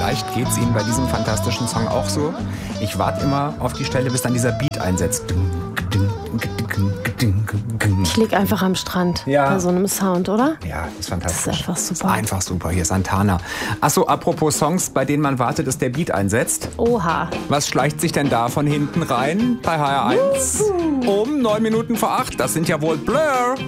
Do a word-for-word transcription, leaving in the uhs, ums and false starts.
Vielleicht geht es Ihnen bei diesem fantastischen Song auch so. Ich warte immer auf die Stelle, bis dann dieser Beat einsetzt. Ich lieg einfach am Strand ja. bei so einem Sound, oder? Ja, das ist fantastisch. Das ist einfach super. Das ist einfach super. Hier ist Santana. Achso, apropos Songs, bei denen man wartet, dass der Beat einsetzt. Oha. Was schleicht sich denn da von hinten rein bei H R eins? Um neun Minuten vor acht. Das sind ja wohl Blur.